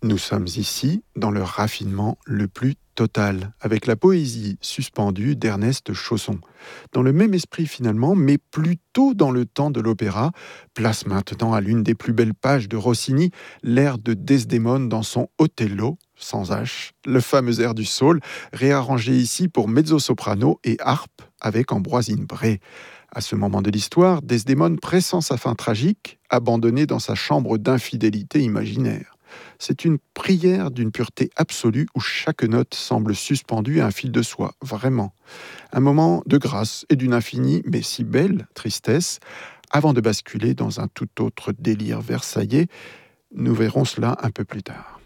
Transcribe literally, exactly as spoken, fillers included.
Nous sommes ici dans le raffinement le plus total, avec la poésie suspendue d'Ernest Chausson. Dans le même esprit finalement, mais plutôt dans le temps de l'opéra, place maintenant à l'une des plus belles pages de Rossini, l'air de Desdémone dans son Othello, sans H, le fameux air du saule, réarrangé ici pour mezzo-soprano et harpe avec Ambroisine Bray. À ce moment de l'histoire, Desdémone pressent sa fin tragique, abandonnée dans sa chambre d'infidélité imaginaire. C'est une prière d'une pureté absolue où chaque note semble suspendue à un fil de soie, vraiment. Un moment de grâce et d'une infinie, mais si belle, tristesse, avant de basculer dans un tout autre délire versaillais. Nous verrons cela un peu plus tard.